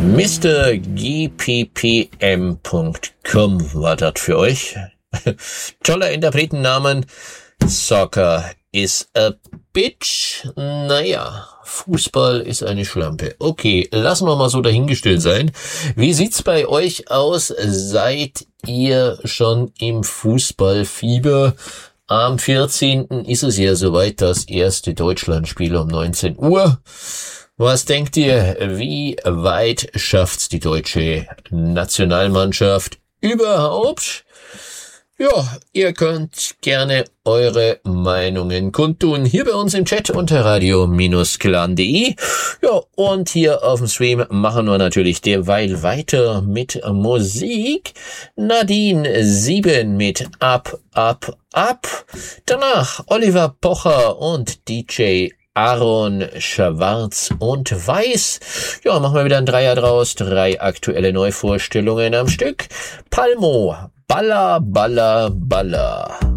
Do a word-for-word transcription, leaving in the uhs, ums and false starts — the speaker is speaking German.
Mister G P P M Punkt com war das für euch. Toller Interpretennamen. Soccer is a bitch. Naja, Fußball ist eine Schlampe. Okay, lassen wir mal so dahingestellt sein. Wie sieht's bei euch aus? Seid ihr schon im Fußballfieber? Am vierzehnten ist es ja soweit, das erste Deutschlandspiel um neunzehn Uhr. Was denkt ihr, wie weit schafft's die deutsche Nationalmannschaft überhaupt? Ja, ihr könnt gerne eure Meinungen kundtun hier bei uns im Chat unter radio Bindestrich clan Punkt de. Ja, und hier auf dem Stream machen wir natürlich derweil weiter mit Musik. Nadine sieben mit Up, Up, Up. Danach Oliver Pocher und D J Aaron Schwarz und Weiß. Ja, machen wir wieder ein Dreier draus. Drei aktuelle Neuvorstellungen am Stück. Palmo, Baller, Baller, Baller.